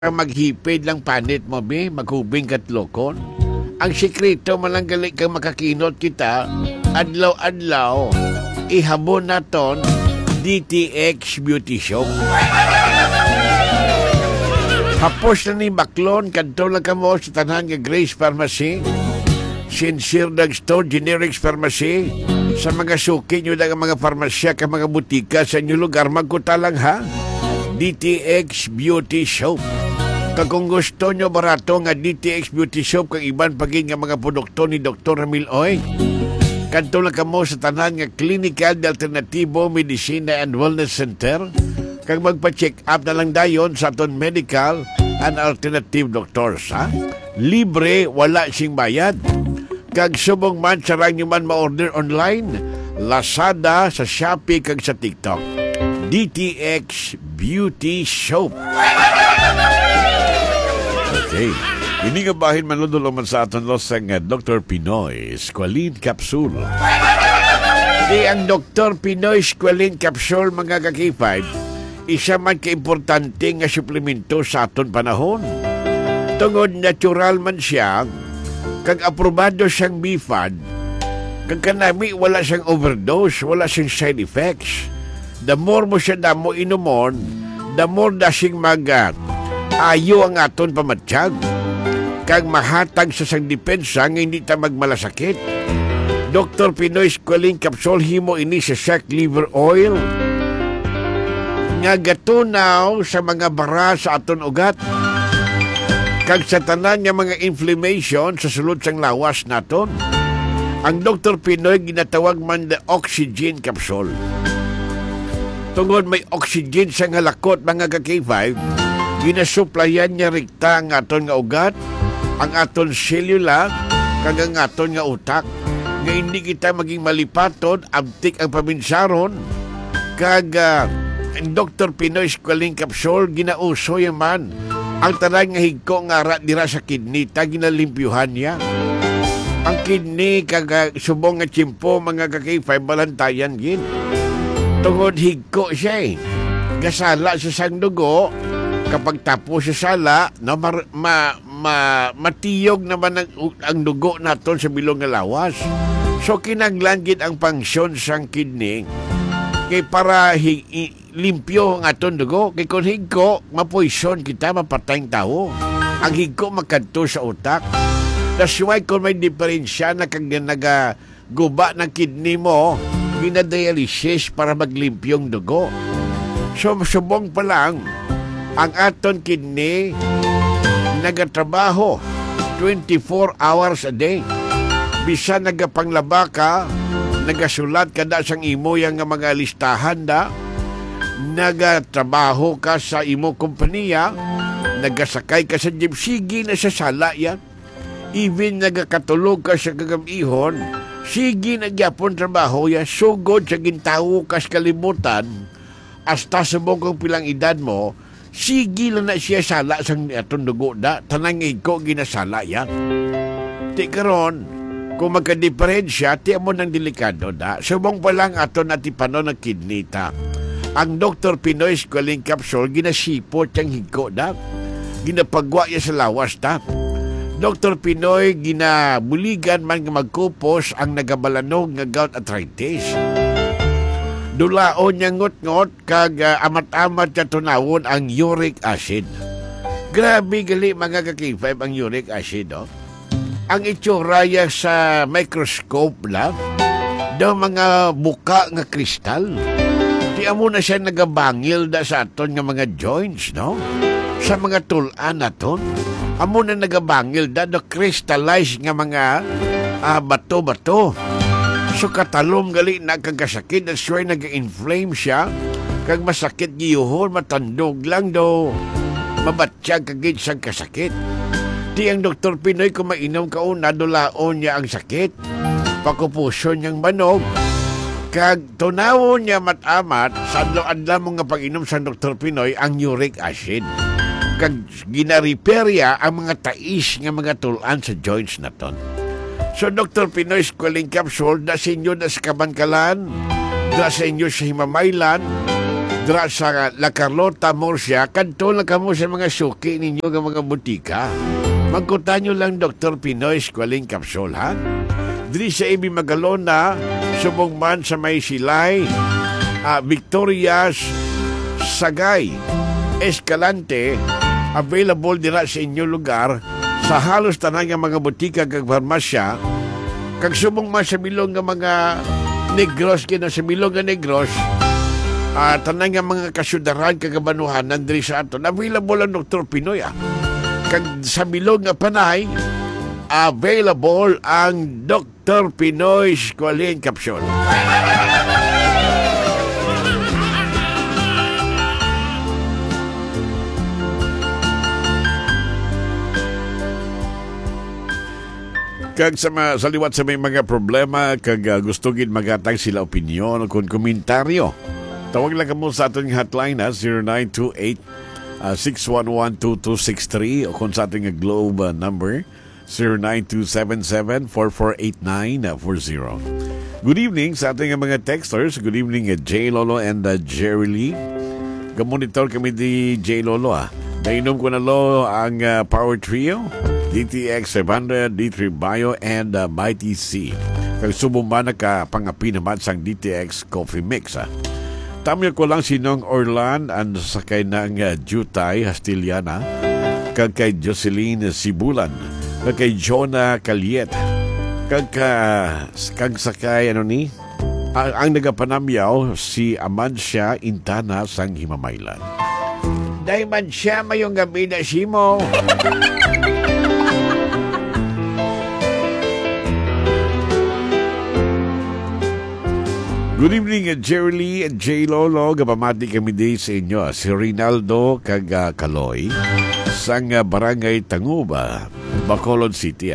maghipid lang panit mo, be, maghubing katlokon. Ang sikreto malang gali kang makakinot kita, adlaw-adlaw, ihabon naton DTX Beauty Shop. Hapos na ni Baklon, kanto lang ka mo sa tanan nga Grace Pharmacy, Sincere Drugstore, Generics Pharmacy, sa mga suki nyo lang ang mga farmasya ka mga butika sa inyo lugar, magkuta lang ha. DTX Beauty Shop. Kung gusto nyo barato nga DTX Beauty Shop kang iban pagin nga mga produkto ni Dr. Ramil Oy, kanto lang ka mo sa tanan nga Clinical de Alternativo Medicina and Wellness Center, kag magpa-check up na lang dayon sa aton medical and alternative doctors, ha? Libre, wala sing bayad. Kag subong man sarang nyo man ma-order online, Lazada, sa Shopee, kag sa TikTok. DTX Beauty Shop. Okay. Hindi nga bahin manlundol man sa aton los ang Dr. Pinoy Squalene Capsule. Di ang Dr. Pinoy Squalene Capsule, mga kakipad, isa man ka-importante nga suplemento sa aton panahon. Tungod natural man siya, kag aprobado siyang BFAD, kag kanami wala siyang overdose, wala siyang side effects. The more mo siya damo inumon, the more dasing ayo ang aton pamatsyag. Kag mahatag sa sang depensa nga hindi ta magmalasakit. Dr. Pinoy Squalene Capsule himo ini sa shark liver oil nga gatunaw sa mga bara sa aton ugat. Kag sa tanan nga mga inflammation sa sulod sang lawas naton. Ang Dr. Pinoy ginatawag man the oxygen capsule. Tungod may oxygen sa nga lakot, mga ka-K5, ginasuplayan niya rikta ang aton nga ugat, ang aton selula, kag ang aton nga utak, nga hindi kita maging malipatod, abtik ang paminsaron, kag ang Dr. Pinoy Squalene Capsule, ginauso yaman ang tanan nga higko nga dira sa kidney, ta ginalimpyuhan niya. Ang kidney, kag subong nga tsimpo, mga ka-K5, balantayan gin. Tungod higko siya eh. Gasala sa sang dugo, kapag tapos sa sala, no, matiyog naman ang dugo naton sa bilong nga lawas. So kinaglanggit ang pangsyon sang kidney kay para limpyo ang aton dugo. Kay kung higko, mapoison kita, mapatayang tao. Ang higko makadto sa utak. That's why kung may diferensya na kag nagaguba ng kidney mo, ginadialysis para maglimpyong dugo. So, subong pa lang, ang aton kidney nagatrabaho 24 hours a day. Bisa nagapanglaba ka, nagasulat ka da sang imo yang nga mga listahan da, nagatrabaho ka sa imo kompanya, nagasakay ka sa jeepsigi na sa sala yan. Even nagakatulog ka sa gagamihon, sige nagyapon trabaho ya, sugod sa gintawo kas kalimutan, hasta subong kong pilang edad mo, sige lang na siya sala sang atong dugo da, tanang iko ginasala yan. Di karon, kung magka-diferensya, ti mo ng delikado da, subong pa lang aton atipanon ng kidney ta. Ang Dr. Pinoy Squalene Capsule, ginasipot yung hiko da, ginapagwa ya sa lawas ta. Dr. Pinoy, ginabuligan man nga magkupos ang nagabalanog nga gout arthritis. Dulaon niya ngot-ngot kag amat-amat niya tunawon ang uric acid. Grabe gali, mga ka-K5, ang uric acid, oh. Ang itsura sa microscope lang, daw mga buka nga kristal. Di amo na siya nagabangil da sa aton nga mga joints, no? Sa mga tulan naton. Amo na nagabangil da, the crystallized nga mga bato-bato. So katalom gali na kagasakit, that's why nag-inflame siya, kag masakit giyuhon, matandog lang do, mabatsyag kagid sang kasakit. Di ang Dr. Pinoy kung mainom kauna, dulaon niya ang sakit, pakupuson niyang manog, kag tunawon niya matamat, sa adlaw-adlaw mo nga pag-inom sa Dr. Pinoy, ang uric acid. Kag ginariperya ang mga tais nga mga tulan sa joints naton. So Dr. Pinoy Squalene Capsule, da sa inyo na sa Kabangkalan, da sa inyo sa Himamaylan, dira sa La Carlota Murcia, kanto lang kamo sa mga suki ninyo ng mga butika. Magkutan nyo lang Dr. Pinoy Squalene Capsule, ha? Diri sa Ibi Magalona, subong man sa May Silay, Victorias, Sagay, Escalante, available dira sa inyong lugar sa halos tanan nga mga butika kag farmasya. Kag subong man sa bilog nga mga negros, kina sa bilog nga negros, tanan nga mga kasyudaran kagabanuhanan diri sa aton, available ang Dr. Pinoy. Kag sa bilog nga panay, available ang Dr. Pinoy Squalene Capsule. Kag sa liwat sa may mga problema, kag gusto gid magatang sila opinyon o kung komentaryo, tawag lang kamo sa ating hotline 0928-611-2263 o kung sa ating Globe number 0927-748940. Good evening sa ating mga texters. Good evening J. Lolo and Jerry Lee. Gamonitor kami di J. Lolo. Nainom ko na lo ang Power Trio, DTX 500, D3 Bio, and Mighty C. Kag sumuma na ka pangapi naman sang DTX Coffee Mix. Tamyo ko lang sinong Orlan ang sakay ng Jutay Hastiliana, kag kay Jocelyn Sibulan, kag kay Jonah Caliet, kag sakay ang nagapanamyaw si Amancia Intana sang Himamaylan. Dahil man siya mayong gabi na simo. Good evening, Jerry Lee and J. Lolo. Gapamati kami din sa inyo. Si Rinaldo kag Kaloy sang Barangay Tanguba, Bacolod City.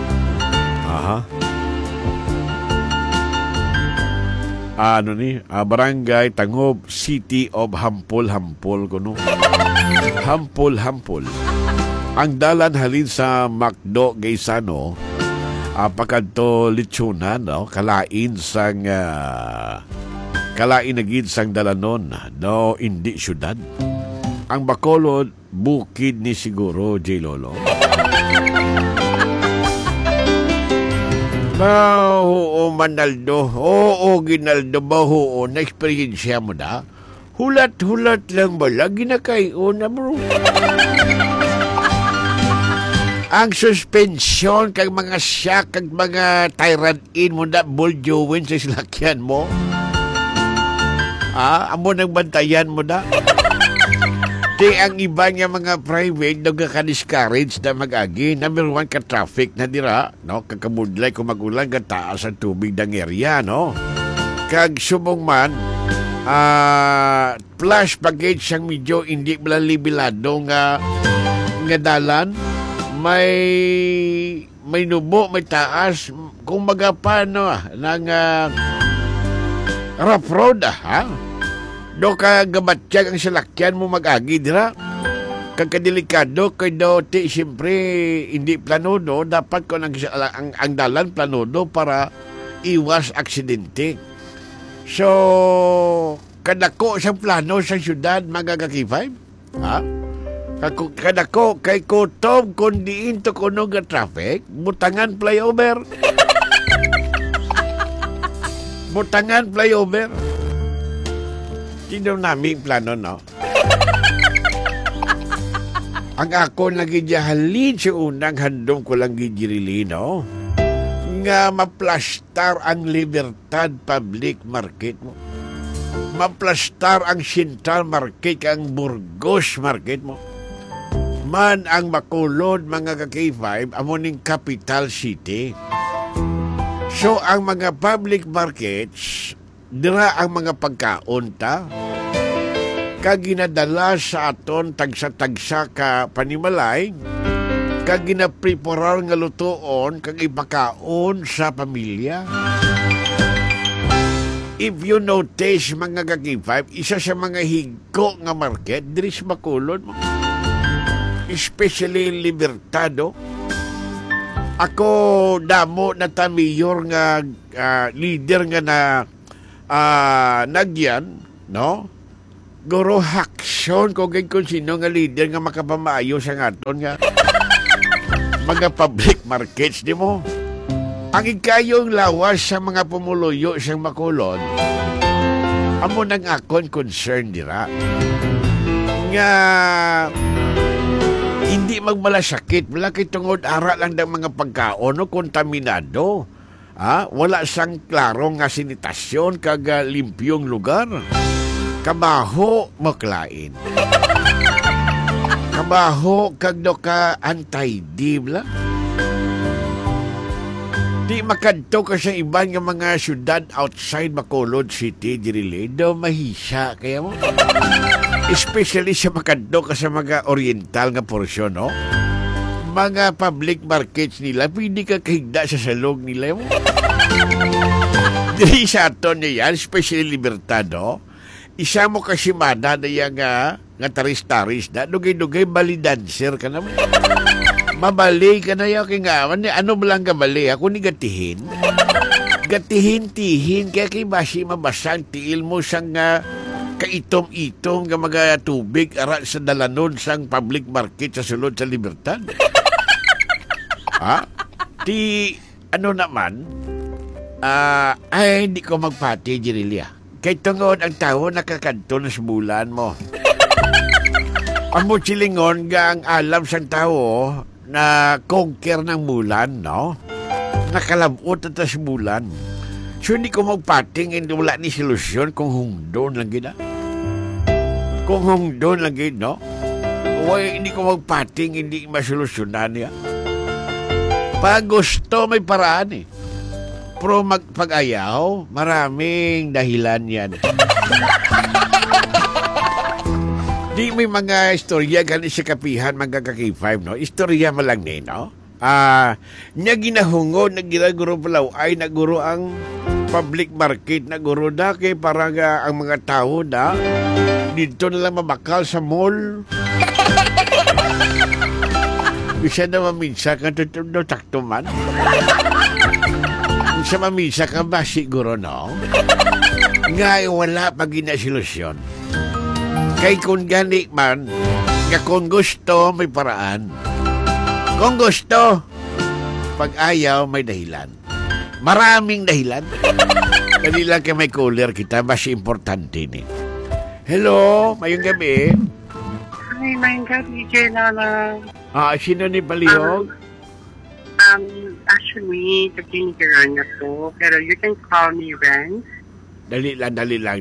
Barangay Tangub, City of Hampol kuno. Hampol. Ang dalan halin sa Macdo, Gaisano, pakadto Lechonan, no? Kalain nagid sang dalanon, no, hindi syudad. Ang Bacolod, bukid ni siguro, J. Lolo. Oo, Manaldo. Oo, Ginaldo. Oo, na-experience mo na. Hulat-hulat lang ba? Lagi na kayo na, bro. Ang suspension kag mga shock kag mga tyrant-in mo na buljowin sa silakyan mo. Amo nang bantayan mo na. Di ang iba nga mga private nagka-discourage na mag-agi. Number one, ka-traffic na dira, no? Kakamudlay kung magulang ka taas ang tubig ng area, no? Kag subong man, flash package siyang medyo hindi bilado nga dalan. May nubo, may taas. Kung magapan, no, ng rough road, do ka gabatsyag ang salakyan mo mag-agi, dira. Kagkadelikado, kay ti, siyempre, hindi planudo. Dapat ko ang dalan planudo para iwas aksidente. So, kadako sa plano sa syudad, magagakifay? Kadako kay kutob kundi into kuno nga traffic, butangan flyover. Butangan flyover. Sino namin plano, no? Ang ako nagijahalin sa unang handong ko lang gijirili, no? Nga maplastar ang Libertad Public Market mo. Maplastar ang Central Market, ang Burgos Market mo. Man ang Bacolod, mga ka-K5, amuning capital city. So, ang mga public markets, dira ang mga pagkaunta, kaginadala sa aton tagsa-tagsa ka panimalay, kaginapreparar nga lutoon, kag ipakaon sa pamilya. If you notice, mga ka-K5, isa sa mga higko nga market, diri sa Bacolod mo. Especially Libertado. Ako damo na ta mayor nga leader nga na nagyan, no? Guro haksyon kung sino nga leader nga makapamayo sa ngaton nga mga public markets, di mo? Ang ikayong lawas sa mga pumuluyo siyang makulon, amo nang akon concern dira. Nga hindi magmalasakit, wala kay tungod ara lang ng mga pagkaon o kontaminado. Wala sang klaro nga sanitasyon kag limpyong lugar. Kabaho maklain. Kabaho kag do ka anti-dib la. Di makadto ka sa iban nga mga syudad outside Bacolod City, diri do mahisya kaya mo. Especially sa makadto ka sa mga oriental nga porsyon, no? Mga public markets nila, pwede ka kahigda sa salog nila mo. Diri sa aton niya yan, especially Libertad, no? Isa mo kasi mana na yung nga taris-taris na, dugay-dugay bali dancer ka naman. Mabali ka na yung kingaman. Ano mo lang kabali? Ako ni gatihin. Gatihin-tihin. Kaya kay basi mabasang tiil mo sang kaitom-itom nga mga tubig ara sa dalanon sang public market sa sulod sa Libertad. Ano naman? Ay, hindi ko magpati, Jirilia. Kay tungod ang tao nakakanto na sa bulan mo. Ang mutsilingon nga ang alam sang tao na conquer ng bulan, no? Nakalabot at sa bulan. So hindi ko magpating, hindi wala ni solusyon kung hungdon lang gina. Kung hungdon lang gina, no? Hindi ko magpating, hindi masolusyonan niya. Pag gusto, may paraan eh. Pero pag-ayaw, maraming dahilan yan. Di may mga istorya gani sa kapihan mga kaki-5, no? Istorya mo lang ni, no? Nya ginahungo, nagiraguro palaw ay naguro ang public market, naguro na kay parang ang mga tao na dito na lang mabakal sa mall. Bisa na maminsa ka tutundot taktuman. Sa mamisa ka ba siguro, no? Nga wala pag solusyon. Kay kung gani man, nga kung gusto, may paraan. Kung gusto, pag ayaw, may dahilan. Maraming dahilan. Dali lang may caller kita, mas importante ni. Hello, mayong gabi. Hi, mayong gabi, Jelala. Sino ni Palihog? Actually, nagtinigiran na to, pero you can call me Ren. Dali lang.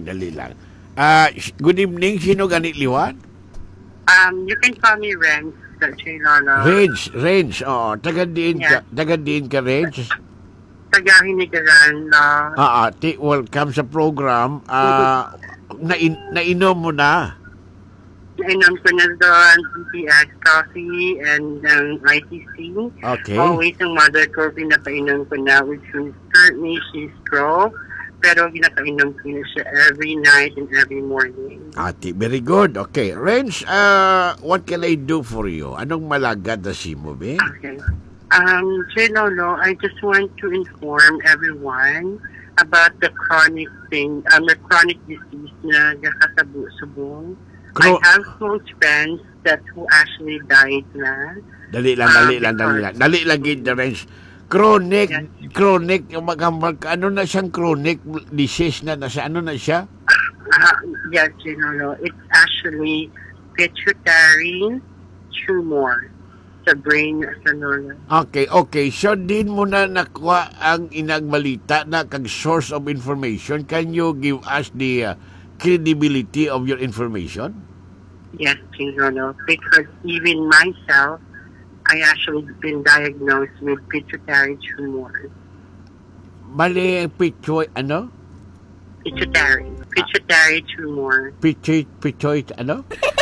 Good evening, sino ganit liwan? You can call me Ren, Jelala. Range, taga-diin ka, Range? Taga-hinigiran na. Welcome sa program. Nainom mo na? Nainom ko na doon, BPS coffee and ITC. Okay. Always ang mother ko, pinapainom ko na, which means currently she's stroke. Pero ginapainom ko na siya every night and every morning. Very good. Okay. Range, what can I do for you? Anong malagad na si mo, be? Okay. Lolo, I just want to inform everyone about the chronic disease na nakasubong. I have close friends who actually died na. Dali lang, gid the Range. Chronic, ano na siyang chronic disease na nasa ano na siya? Yes, Lolo. It's actually pituitary tumor sa brain sa Lolo. Okay. So, din mo na nakuha ang inagbalita na kag source of information. Can you give us the credibility of your information? Yes, Lolo. Because even myself, I actually been diagnosed with pituitary tumor. Bali, ano? Pituitary tumor. Ano?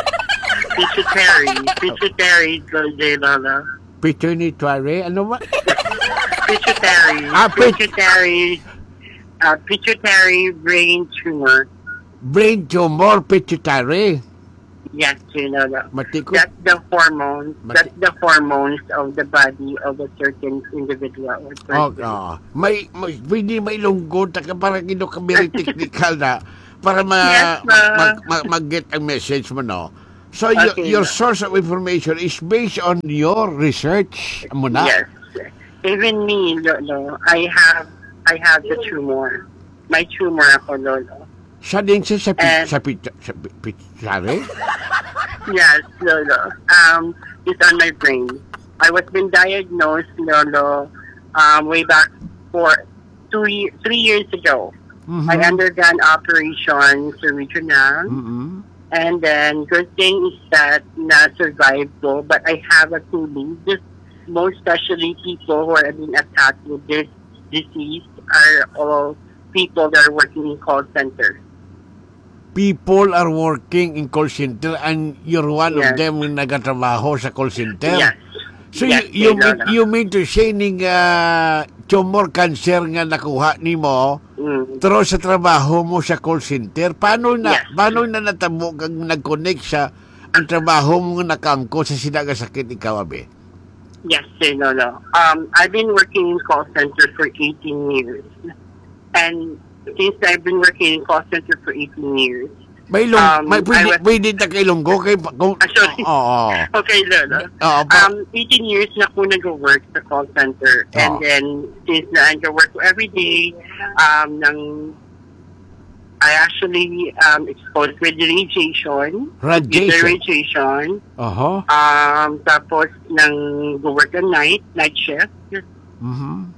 Pituitary, Lolo. Pituitary, ano ba? Pituitary brain tumor. Brain tumor, pituitary. Yes, Lolo. Matikot. That's the hormones. That's the hormones of the body of a certain individual or person. May lunggot ka parang very technical na para Yes, mag-get ang message mo, no? So, Okay, your ma'am. source of information is based on your research mo na? Yes. Even me, Lolo, I have the tumor. May tumor ako, Lolo. Siya din siya And- sa pitsari? Yes, Lolo. It's on my brain. I was been diagnosed, Lolo, way back for 3 years ago. I undergone operation sa regional. Mm-hmm. And then, good thing is that na-survive ko, but I have a colleague, most especially people who are being attacked with this disease are all people that are working in call center. People are working in call center and you're one of Yes. them na nagatrabaho sa call center? Yes. So Yes, Lolo. you mean to say ning tumor cancer nga nakuha nimo through sa trabaho mo sa call center? Paano Yes. na natabo kag nag-connect sa ang trabaho mo nga nakangko sa sinaga sakit ikaw abe? Yes, Lolo. I've been working in call center for 18 years. And since I've been working in call center for 18 years, May pwede ta kay lunggo kay kung Sorry. Oo. okay, Lolo. Oo, 18 years na ako nag-work sa call center. And Oh. then, since na nag-work ko every day, I actually exposed with radiation. Radiation. Aha. Tapos, nang go-work at night shift. Mhm.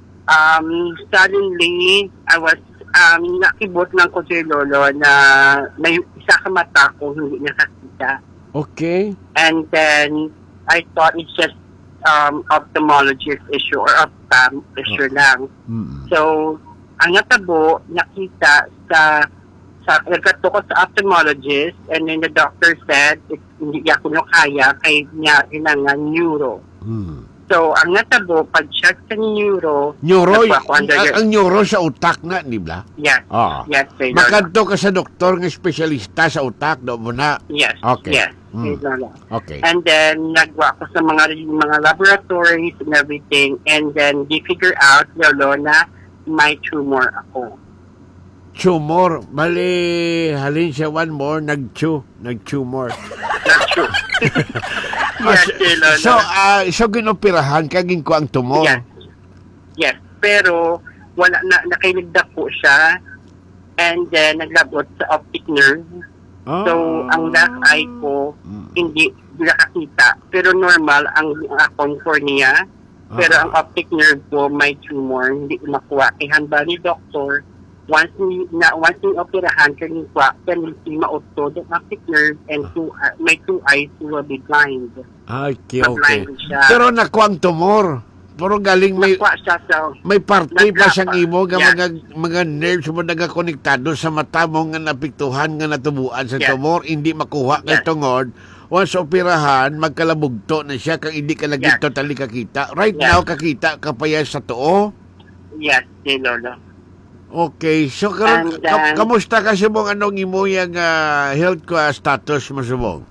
Suddenly, I was, nakibot lang ko si Lolo na may isa ka mata ko hindi nakakita. Okay. And then, I thought it's just ophthalmologist issue or ophthalm issue lang. Mm. So, ang natabo, nakita sa nagkato ko sa ophthalmologist and then the doctor said, hindi ako no kaya kay niya kailangan neuro. Mm. So, ang natabo, pag-check sa neuro, Neuro, nagpa-under- ang neuro sa utak nga, di ba? Yes, Ah. yes, Lolo. Makadto ka sa doktor nga espesyalista sa utak, do mo na. Yes, Okay. yes, Mm. Lolo. Okay. And then, nagwa ko sa mga laboratories and everything. And then, they figure out, Lolo, na may tumor ako. Tumor, bali halin siya one more, nag-tumor. That's true. yes, Lolo. So ginoperahan kaging ko ang tumor. Yes. Yes. Pero, wala nakainigda po siya. And then, naglabot sa optic nerve. Ah. So, ang left eye ko, hindi nakakita. Pero normal ang akong cornea. Pero ang optic nerve ko may tumor, hindi ko makuha. Kaya handa ni doctor, once ni operahan ka ni kwa, then hindi mautod ang optic nerve and may two eyes will be blind. Okay, okay. Blind siya. Pero nakuha ang tumor. Pero galing Nakuha siya sa... may parte pa siyang imo nga Yeah. mga nerves mo nagakonektado sa mata mo nga napiktuhan nga natubuan sa Yes. tumor, hindi makuha kay Yes. tungod. Once operahan, magkalabugto na siya kang hindi ka lagi Yes. totally kakita. Right Yes. now, kakita ka pa yan sa tuo. Yes, Lolo. Okay, so karon And then- kamusta ka subong anong imo yang health status mo subong?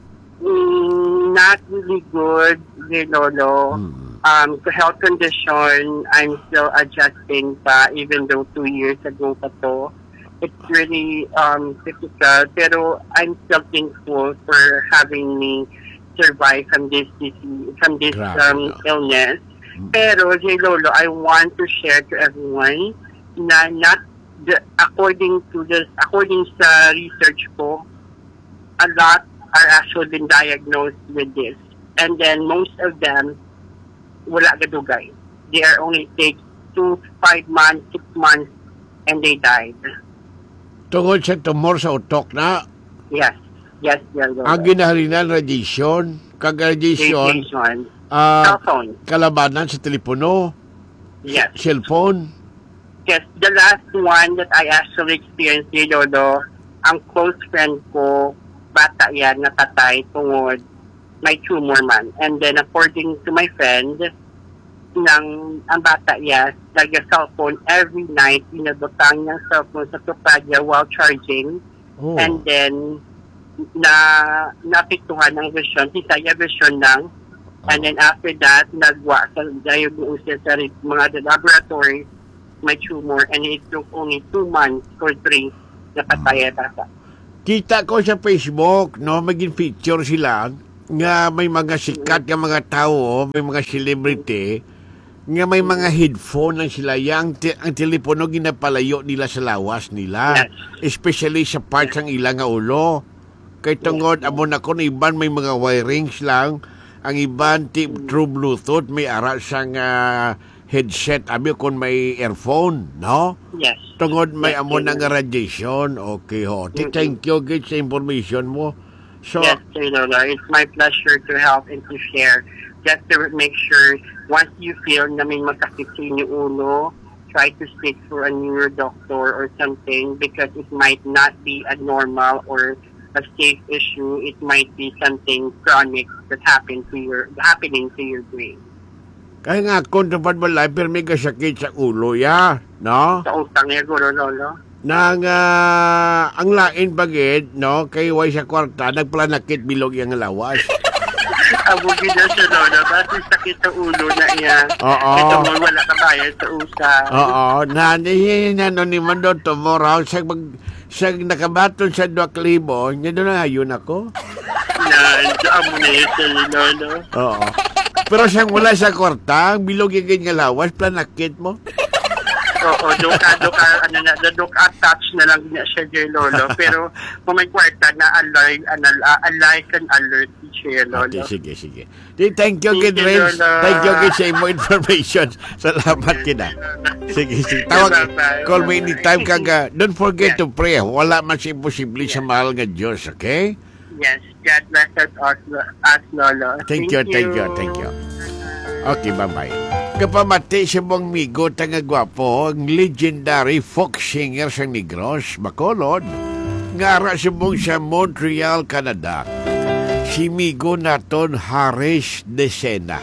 Not really good, Lolo. Sa health condition, I'm still adjusting pa, even though 2 years ago pa to. It's really difficult, pero I'm still thankful for having me survive from this disease, from this Grabe, no? illness. Pero, Lolo, I want to share to everyone na according sa research ko, a lot are actually been diagnosed with this. And then most of them, wala gadugay. They are only take 2, 5 months, 6 months, and they died. Tungod sa tumor sa utok na, Yes. Yes, Lolo. ang ginahalinan radiation, kag radiation, Radiation. Cell phone. kalabanan sa telepono, Yes. cellphone. Yes, the last one that I actually experienced, Lolo, ang close friend ko, bata yan, natatay tungod may tumor man. And then according to my friend, ang bata yan, nag-cellphone every night, inabotang niyang cellphone sa tupadya while charging. Oh. And then, napiktuhan ng vision, Tisaya vision lang. And then after that, nagwa sa diagnosis sa mga laboratories, may tumor, and it took only 2 months or 3 na patay at ata. Kita ko sa Facebook, no, maging feature sila nga may mga sikat nga mga tao, may mga celebrity, nga may mga headphone lang sila. Ang telepono ginapalayo nila sa lawas nila. Yes. Especially sa parts ng ilang nga ulo. Kay tungod, amo na ko, iban may mga wirings lang. Ang iban, through Bluetooth, may ara siyang headset. Abi kung may earphone, no? Yes. Tungod may Yes, amo Sir na nga radiation. Okay, ho. Thank you, Gage, sa information mo. So, Yes, Sir Lolo. It's my pleasure to help and to share. Just to make sure, once you feel na may masakit sa inyong ulo, try to speak for a neuro doctor or something because it might not be a normal or a safe issue. It might be something chronic that happening to your brain. kaya nga kung dapat balay, pero may kasakit sa ulo, ya, no? Sa utang niya, Guro Lolo. Nang ang lain bagid, no, kay way sa kwarta, nagplanakit bilog yung lawas. Abugin na siya, Lolo. Kasi sakit sa ulo na iya. Oo. Ito mo, wala ka bayad sa usa. Oo, na ni Mando tomorrow, sa nakabaton sa 2,000, niya doon na ayun ako. Saan mo na yun sa Lolo. Oo. Pero siyang wala sa kwarta, bilog yung nga lawas, planakit mo. Oo, doon ka touch na lang niya siya, Lolo. Pero kung may kwarta na alike and alert siya, Lolo. Okay, sige. Thank you, Thank you, Gidrins. Lolo. Thank you, Gid, sa imo information. Salamat kita. Sige. Tawag, Bye-bye. call me anytime kaga. Don't forget Yes. to pray. Wala man siya imposible sa mahal nga Diyos, okay? Yes, God bless us, Lolo. Thank you. Okay, bye-bye. Kapamati si mong migo tanga gwapo, ang legendary folk singer sa Negros, Bacolod. Ngara si mong sa Montreal, Canada. Si migo naton Haris de Sena.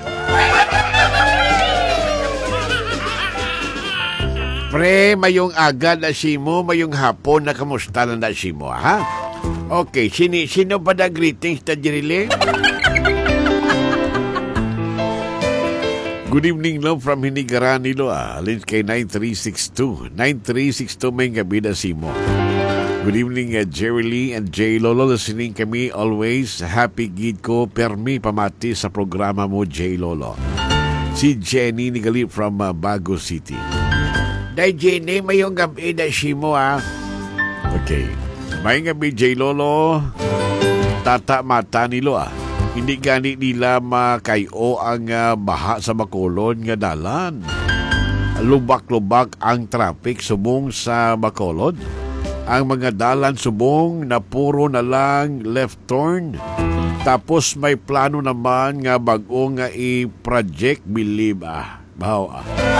Pre, mayong aga na si mo, mayong hapon na kamusta na si mo, ha? Okay, sino pa na greetings na Jirili? Good evening, love, from Hinigaran, Ilo. Alin kay 9362. 9362 may gabi na si mo. Good evening, Jerry Lee and J. Lolo. Listening kami always. Happy gid ko. Permi pamati sa programa mo, J. Lolo. Si Jenny Nigali from Bago City. Day, Jenny, mayong gabi na si mo, ha? Okay. May gabi, J. Lolo. Tata mata nilo, Hindi gani nila makayo ang baha sa Bacolod nga dalan. Lubak-lubak ang traffic subong sa Bacolod. Ang mga dalan subong na puro na lang left turn. Tapos may plano naman nga bag-o nga i-project believe bahaw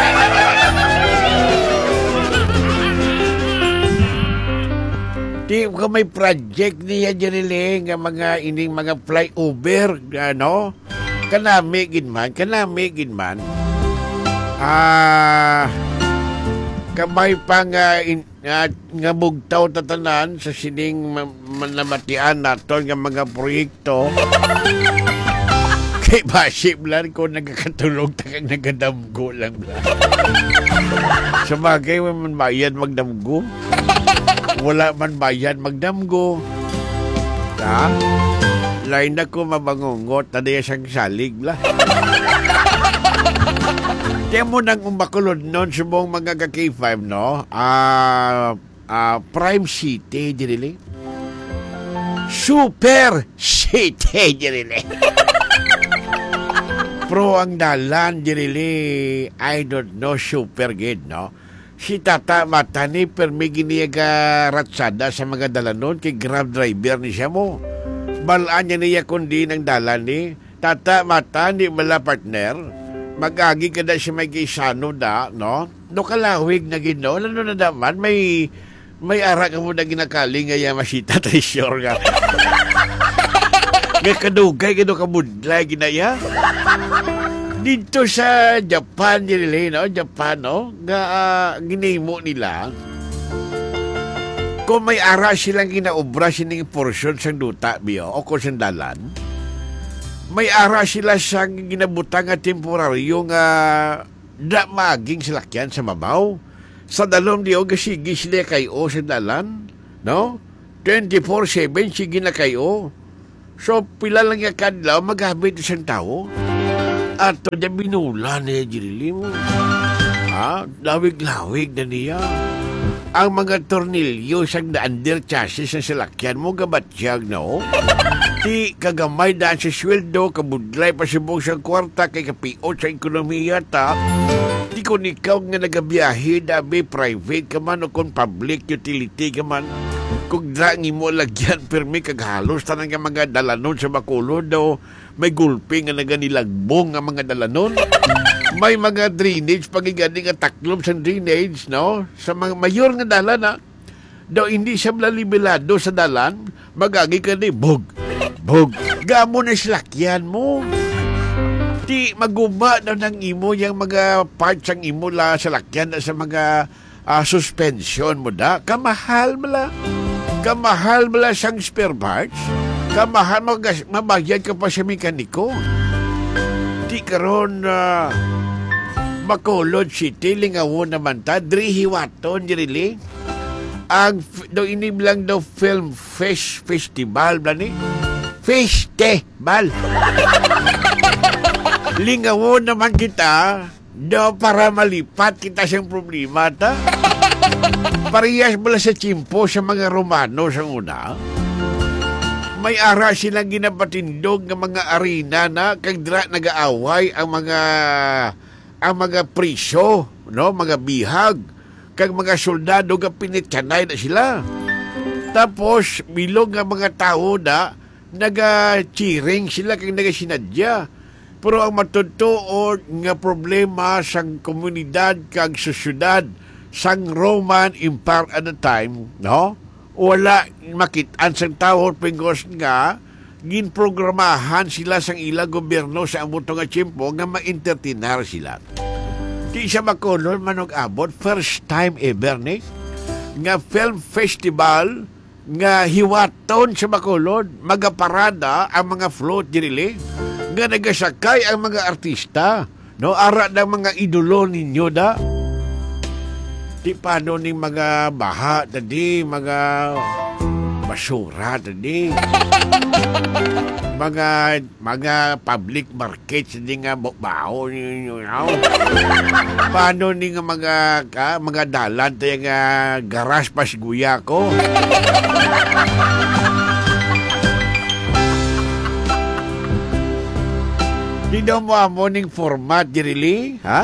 Di ko may project niya Jerry nga mga ining mga flyover, ano? Kanami gid man. Kamay pa nga bugtaw tatanan sa sining namatian naton nga mga proyekto. Kay basip lang ko nagkakatulog takang nagadamgo lang. Sa bagay, man bayad magdamgo. Wala man bayad magdamgo. Ha? Lain na ko mabangungot na diya siyang salig la. Kaya mo nang umakulod nun sa mong mga K5, no? Prime City, dirili. Super City, dirili. Pro ang dalan, dirili. I don't know, super good, no? Si Tata Matani permi giniyaga ratsada sa mga dalanon kay grab driver ni siya mo. Balaan niya niya kundi ng dalan ni Tata Matani mala partner. Mag-agi ka na siya may kisano da, no? No kalawig na gino. Ano na naman, may ara ka mo na ginakali nga masita treasure nga. Nga kadugay, gano kamudlay ginaya. Dito sa Japan, no? Japan, no? Nga ginimo nila. Kung may ara silang ginaobra sining portion sa duta, biyo, o kung sandalan, may ara sila sa ginabutang nga temporaryo nga da maging salakyan sa mabaw. Sa dalom diyo, gasigi sila kayo sa dalan, no? 24/7 sige na kayo. So, pila lang yung kadlaw, maghabit isang tao. At to na binula niya, Jirili mo. Lawig-lawig na niya. Ang mga tornilyo sang na-under chassis ng salakyan mo, gabatyag na o. Di kagamay daan sa sweldo, kabudlay pa subong sa kwarta, kay kapiot sa ekonomiya ta. Di kung ikaw nga nagabiyahe, dabi private ka man o kung public utility ka man. Kung drangi mo lagyan, permi kaghalos tanang nga mga dalanon sa Bacolod daw, may gulping nga naganilagbong nga mga dalanon. May mga drainage, pagigani nga taklob sa drainage, no? Sa mga mayor nga dalan, na daw hindi siya malalibilado sa dalan, magagi ka ni bog. Gamo na silakyan mo. Di maguma daw ng imo yung mga parts ang imo la sa lakyan sa mga suspension mo da. Kamahal mala siyang spare parts. Kamahal mabayad ka pa sa mekaniko. Di karon Bacolod City, Lingawo naman ta, Drihiwaton, Jirili. Ang daw iniblang daw Film Festival, blani? Festival! Lingawo naman kita, daw para malipat kita siyang problema, ta? Parehas bala sa chimpo sa mga Romano sa una. May ara silang ginapatindog ng mga arena na kagdra nag-aaway ang mga priso, no, mga bihag, kag mga soldado nga pinityanay na sila. Tapos bilog nga mga tao na naga-cheering sila kag naga-sinadya. Pero ang matutuod nga problema sang komunidad kag sa syudad sang Roman Empire at the time, no? Wala makitaan sang tao pingos nga ginprogramahan sila sang ilang gobyerno sa amuto nga tiyempo nga ma-entertainar sila. Di siya makulon manog abot, first time ever ni nga film festival nga hiwaton sa makulon, magaparada ang mga float dirili nga nagasakay ang mga artista, no, ara ng mga idolo ninyo da. Di paano ni mga baha tadi, mga basura tadi, mga public markets tadi nga bao ninyo, no? Paano ni nga mga dalan tayo nga garas pas guya ko? Di daw mo amoning format dirili, ha?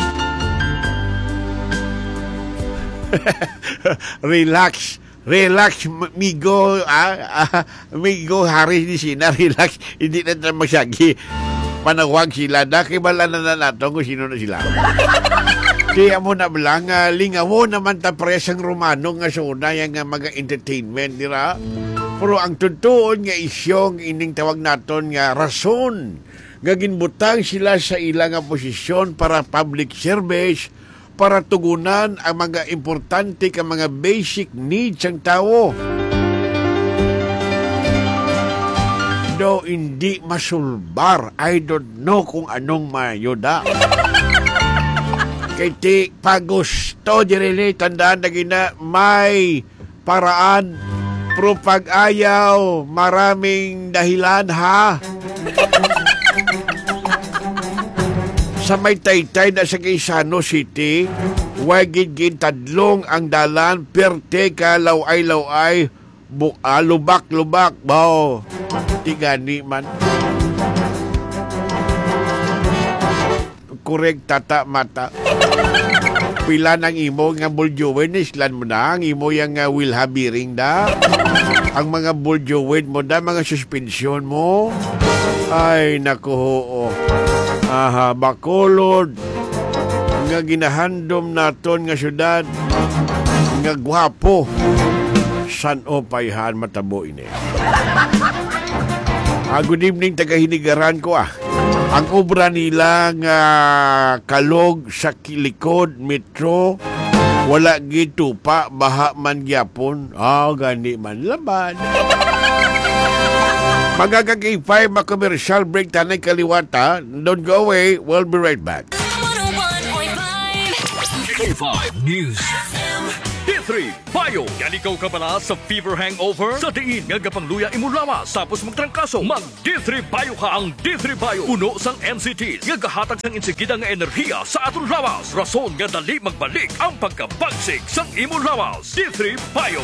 Relax, migo, migo, Harry di sina, relax, hindi na tayo masyagi. Panawag sila, nakibala na nato kung sino na sila. Kaya mo na bilang, lingawo naman ta presang Romano nga suna yung mga entertainment, dira. Pero ang tutuon nga isyong ining tawag naton nga rason, nga ginbutang sila sa ilang posisyon para public service, para tugunan ang mga importante ka mga basic needs ng tao. Do hindi masulbar, I don't know kung anong mayuda. Kay ti pagusto dirili, tandaan na gina, may paraan. Pero pag ayaw, maraming dahilan, ha? Sa may taytay na sa Quezon City, wagid tadlong ang dalan, perte ka laway-laway, lubak-lubak, bao, tigani man. Korek tata mata. Pila ng imo nga buljuwin, islan mo na, ang imo yung wilhabiring da. Ang mga buljuwin mo da, mga suspensyon mo. Ay, naku, oo. Aha, Bacolod nga ginahandom naton nga syudad nga gwapo san o payhan matabo ini. Good evening, taga-hinigaran ko ang obra nila nga kalog sa kilikod metro wala gito pa baha man gyapon gani man laban. Magagagay 5 commercial break tanay kaliwata. Don't go away. We'll be right back. 101.5 K5 News FM. This D3 Bio. Yan ikaw ka pala sa fever hangover? Sa diin nga gapangluya imulawas tapos magtrangkaso. Mag D3 Bio ka. Ang D3 Bio puno sang NCTs nga gahatag sang insigida nga enerhiya sa aton lawas. Rason nga dali magbalik ang pagkabagsik sang imulawas. D3 Bio.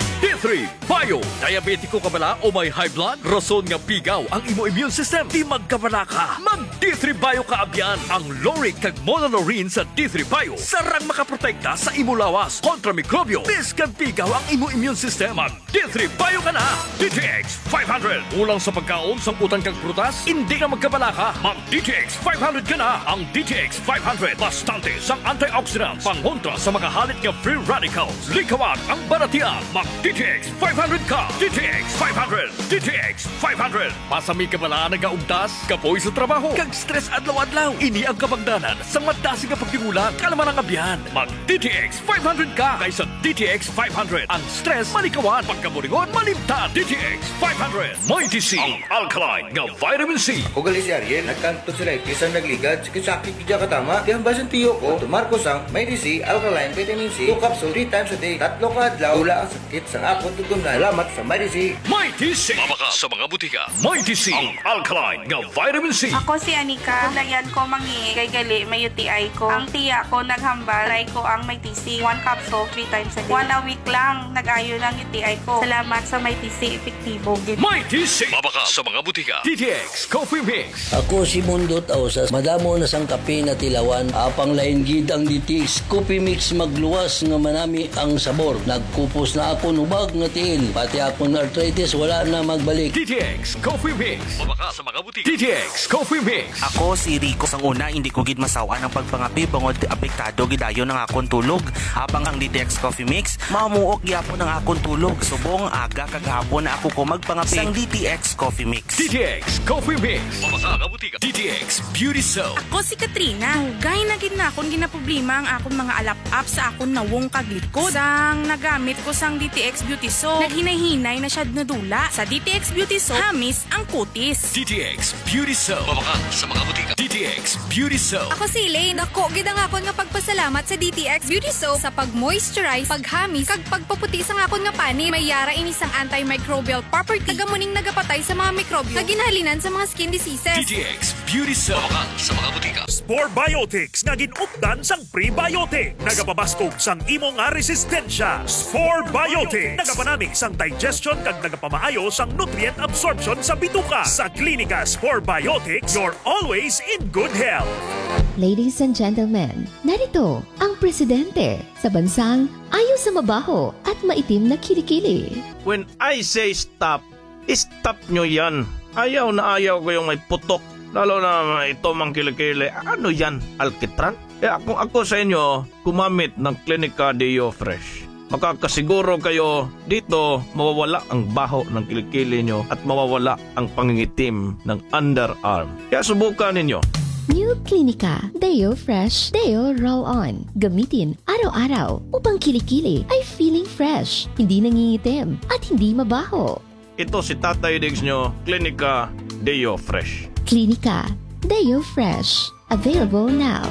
D3 Bio. Diabetiko ka bala o may high blood? Rason nga pigaw ang imo immune system. Di magkabala ka. Mag D3 Bio ka abyan. Ang Loric kag Monolorine sa D3 Bio sarang makaprotekta sa imo lawas kontra mikrobyo. Biskan pigaw ang imo immune system. Mag D3 Bio ka na. DTX 500. Ulang sa pagkaon sang utang kag prutas? Hindi ka magkabala ka. Mag DTX 500 ka na. Ang DTX 500 bastante sang antioxidants pangontra sa makahalit nga free radicals. Likawan ang baratian. Mag DTX 500 ka! DTX 500! DTX 500! Pasami ka pala nagaugdas, kapoy sa trabaho, kag stress adlaw-adlaw. Ini ang kabagdanan sa madasi nga pagtingulang kalaman ang abyan. Mag DTX 500 ka kaysa DTX 500. Ang stress malikawan, pagkaburingon malimtan. DTX 500. May DC, ang alkaline nga vitamin C. Ako gali si Ariel, nagkanto sila isang nagligad, sakit kidya katama. Kaya basan tiyo ko, tumarkos ang may DC, alkaline, vitamin C, 2 capsule 3 times a day, 3 ka adlaw, wala ang sakit sa akong tutunan. Salamat sa Mighty C. Mighty C. Mabaka sa mga butika. Mighty C. Ang alkaline nga vitamin C. Ako si Anika. Layan ko mangi kay gali may UTI ko. Ang tiya ko naghambal. Try ko ang Mighty C. 1 capsule 3 times a day. 1 a week lang. Nag-ayo lang UTI ko. Salamat sa Mighty C. Epektibo. Mighty C. Mabaka sa mga butika. DTX Coffee Mix. Ako si Mundot Ausas. Madamo na sang kape na tilawan. Apang lain gid ang DTX Coffee Mix magluwas nga manami ang sabor. Nagkupos na ako nubag nga tiil. Pati akong arthritis wala na magbalik. DTX Coffee Mix. Mabaka sa mga butika. DTX Coffee Mix. Ako si Rico. Sang una, hindi ko gid masawaan ang pagpangapi bangod apektado gidayon ng akong tulog. Habang ang DTX Coffee Mix, mamuok gyapon ang akong tulog. Subong aga kagahapon na ako ko magpangapi sang DTX Coffee Mix. DTX Coffee Mix. Mabaka sa butika. DTX Beauty Soap. Ako si Katrina. Hugay na gid na akong ginaproblema ang akong mga alap-up sa akong nawong kaglikod. Sang nagamit ko sang DTX Beauty Soap, naghinay-hinay na siya nadula. Sa DTX Beauty Soap, hamis ang kutis. DTX Beauty Soap. Mabaka sa mga butika. DTX Beauty Soap. Ako si Elaine. Ako, gid ang akon nga pagpasalamat sa DTX Beauty Soap sa pag-moisturize, paghamis, kag pagpaputi sa akon nga pani. May yara ini sang antimicrobial property. Tagamuning nagapatay sa mga mikrobyo. Kaginhalinan sa mga skin diseases. DTX Beauty Soap. Mabaka sa mga butika. Spore Biotics nga ginupdan sang prebiotic. Nagapabaskog sang imo nga resistensya. Spore Biotics. Nagapanamig sang digestion kag nagapamaayo sang nutrient absorption sa bituka. Sa Klinika Spore Biotics, you're always in good health. Ladies and gentlemen, narito ang presidente sa bansang ayaw sa mabaho at maitim na kilikili. When I say stop, stop nyo yan. Ayaw na ayaw ko yung may putok. Lalo na ito mang kilikili. Ano yan? Alkitran? Kaya kung ako sa inyo, kumamit ng Klinika Deo Fresh. Makakasiguro kayo dito mawawala ang baho ng kilikili nyo at mawawala ang pangingitim ng underarm. Kaya subukan ninyo. New Klinika Deo Fresh Deo Roll-On. Gamitin araw-araw upang kilikili ay feeling fresh, hindi nangingitim at hindi mabaho. Ito si Tatay Diggs nyo, Klinika Deo Fresh. Klinika Deo Fresh. Available now.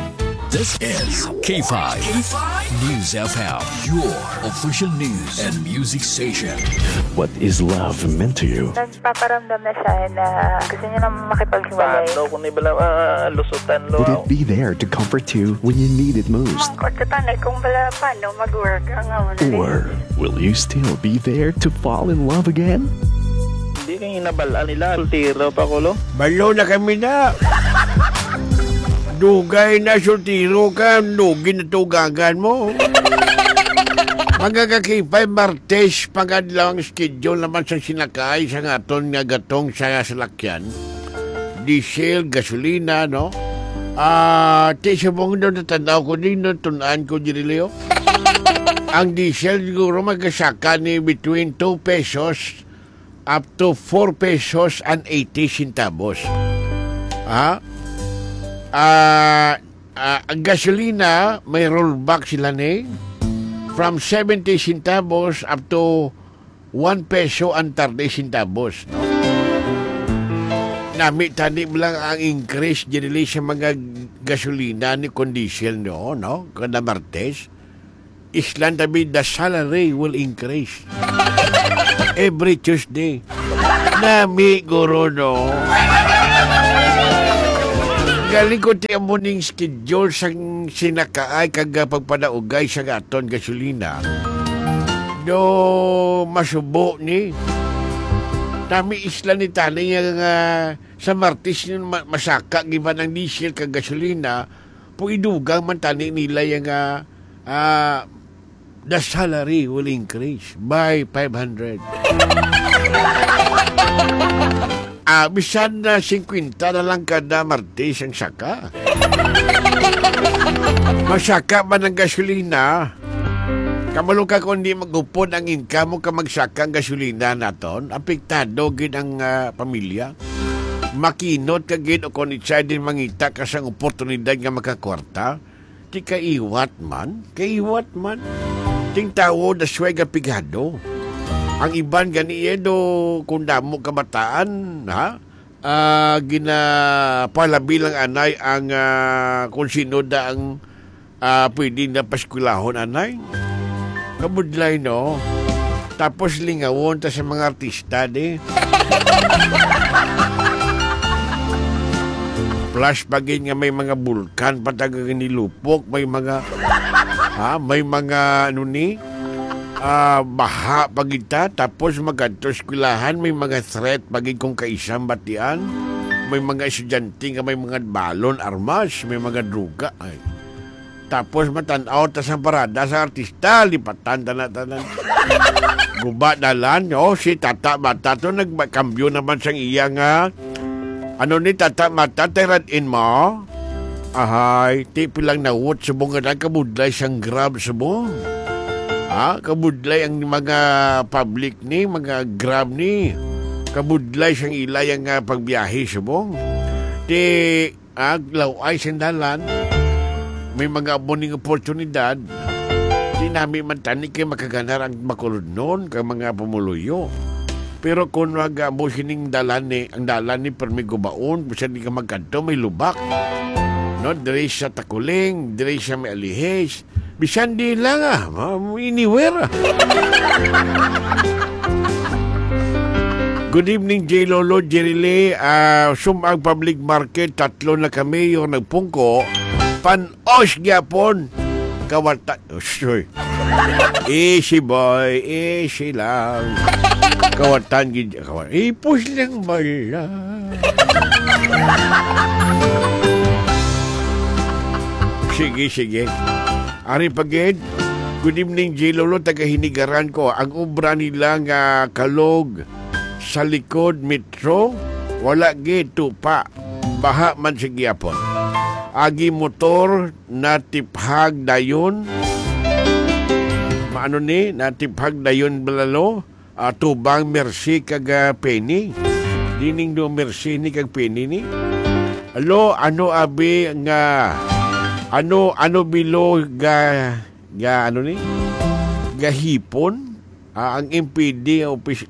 This is K5 News FM, your official news and music station. What is love meant to you? Nagpaparamdam na siya na gusto niya na makipaghiwalay. Paano kung nibala lusutan lo? Would it be there to comfort you when you need it most? Mangkot kung bala paano mag-work ang Or will you still be there to fall in love again? Hindi kang inabalaan nila. Sultiro pa ko lo? Balo na kami na. Dugay na sultiro ka, lugi na tugagan mo. Magagakipay Martes, pagadlaw ang schedule naman sa sinakay sa ngaton nga gatong sa salakyan. Diesel, gasolina, no? Tisabong doon natanaw ko din, no? Tunaan ko dirilio. Ang diesel siguro magasaka ni between 2 pesos up to 4 pesos and 80 centavos. Ang gasolina, may rollback sila ni from 70 centavos up to 1 peso and 30 centavos. No? Tani lang ang increase dili sa mga gasolina ni kondisyon no? Kada Martes. islan tabi the salary will increase. Every Tuesday. Nami, guro, no? Galing ko ti amuning schedule sang sinakaay kaga pagpadaugay sa aton gasolina. Do masubo ni. Tami isla ni tanay nga sa Martis masaka giba ng diesel kag gasolina po idugang man tani nila yung the salary will increase by 500. Bisan na 50 na lang kada Martes ang saka. Masaka man ang gasolina. Kamalo ka kung di magupod ang income mo ka magsaka ang gasolina naton, apektado gid ang pamilya. Makinot ka gid o kung itsay din mangita ka sang oportunidad nga makakwarta, di kaiwat man. Ting tao da sway pigado. Ang iban ganiyedo kung damo kabataan, ha? Ginapalabi lang anay ang kung sino da ang pwede na paskulahon anay. Kabudlay, no? Tapos lingawon ta sa mga artista, de. Plus, bagay nga may mga bulkan, patagang nilupok, may mga, baha pagita, tapos magantos kulahan, may mga threat, bagay kong kaisang batian, may mga estudyante nga may mga balon, armas, may mga druga, ay. Tapos matanaw ta sa parada sa artista, lipatan tanan. Guba dalan, si Tata Mata to nagkambyo naman sang iya nga. Ano ni Tata Mata, teradin mo? Ahay, tipi lang nawot sa bunga na kabudlay sang grab sa bong. Kabudlay ang mga public ni, mga grab ni. Kabudlay sang ilay ang pagbiyahe sa bong. Laway sandalan. May mga aboning oportunidad, di namin man tani kayo makaganar ang makulod noon kay mga pumuluyo. Pero kung mo sining dalan ni, ang dalan ni permigo baon, bisan di ka magkanto, may lubak. No, dire sa Takuling, dire sa may Alihes, bisan di lang anywhere. Good evening, J. Lolo, Jerry Lee. Sumang public market, 3 na kami yung nagpungko. Panos gyapon kawata. Easy boy, easy lang. Kawatan gid kawat. Ipus lang bala. Sige. Ari pagid. Good evening, J. Lolo, taga Hinigaran ko. Ang obra nila nga kalog sa likod metro, wala gid tupa. Baha man sa gyapon. Agi motor natiphag dayon. Maano ni natiphag dayon balalo. Tubang Mercy kag Penny. Dining do Mercy ni kag Penny ni. Alo ano abi nga ano bilo ga ano ni? Gahipon. Ang MPD office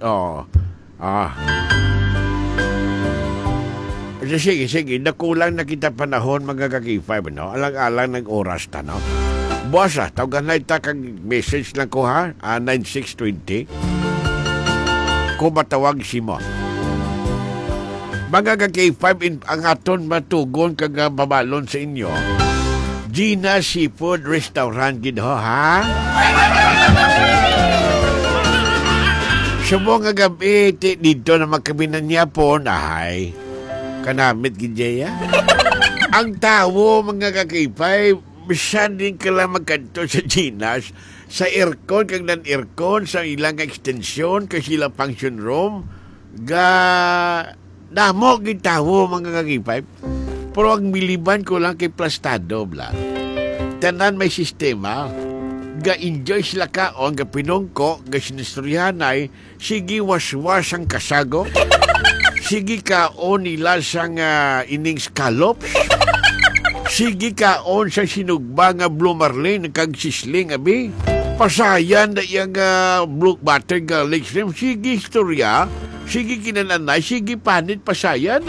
Sige, nakulang na kita panahon mga kaki-5, no? Alang-alang ng oras ta, no? Boss, tawagan na ita kag message lang ko, ha? 9620. Kung matawag si mo. Mga kaki-5, ang aton matugon kag babalon sa inyo. Gina Seafood Restaurant, gid ho, ha? Sa mga gabi, dito na magkabinan niya po, nahay. Kanamit gidya. Ang tao, mga kakipay, bisan din ka lang magkanto sa Ginas, sa aircon, kag nan-aircon, sa ilang extension, kasi sila function room, damo gid tao, mga kakipay. Pero ang miliban ko lang kay plastado, bla. Tanan may sistema, ga-enjoy sila kaon, ga-pinongko, ga-sinistoryanay, sige waswas ang kasago, sige kaon nila sang ining scallops. Sige kaon sa sinugba nga Blue Marlin kag sisling abi. Pasayan na yung blue butter garlic shrimp. Sige istorya. Sige kinananay. Sige panit pasayan.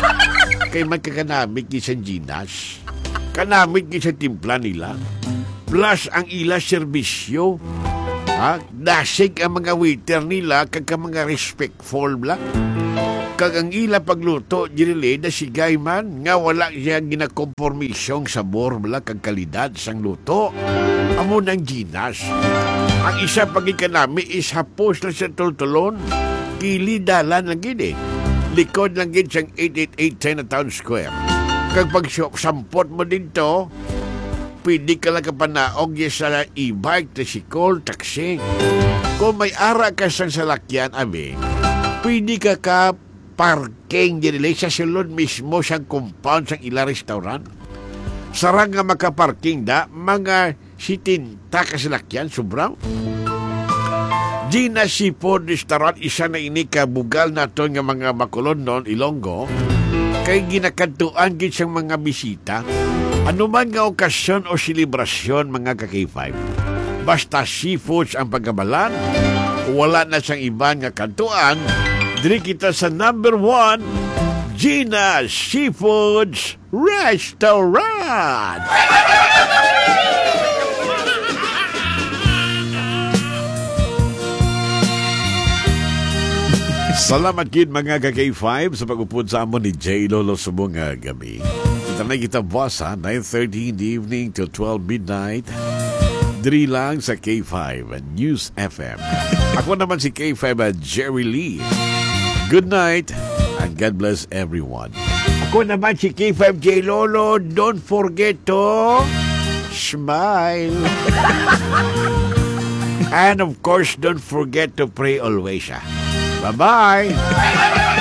Kay magkakanamit ki sa Ginas. Kanamit ki sa timpla nila. Plus ang ila serbisyo. Dasig ang mga waiter nila kag mga respectful lang. Kag ang ila pagluto dinili na sigay man nga wala siya ginakompormisyong sabor bala kag kalidad sang luto. Amo ng ginas. Ang isa pagikanami is hapos lang sa tultulon. Kili dalan lang gini. Likod lang gini siyang 888 Chinatown Square. Kag pag sampot mo dito, pwede ka lang kapanaog sa e-bike, tricycle, taxi. Kung may ara ka sa salakyan, pwede ka parking dinili sa sulod mismo sa compound sa ila restaurant. Sarang nga makaparking mga 70 kasalakyan, sobrang. Gina Seafood Restaurant, isa na ini kabugal naton nga mga makulon non Ilonggo, kay ginakantuan gid siyang mga bisita. Ano man nga okasyon o selebrasyon mga ka-K5. Basta seafoods ang pagkabalan, wala na siyang iban nga kantuan, diri kita sa number 1, Gina Seafoods Restaurant. Salamat gid mga ka-K5 sa pag-upod sa amon ni J. Lolo subong gabi. Kita na kita boss 9:30 in the evening till 12 midnight. Diri lang sa K5 News FM. Ako naman si K5 Jerry Lee. Good night and God bless everyone. Ako naman si K5 J. Lolo. Don't forget to smile. And of course, don't forget to pray always. Bye-bye.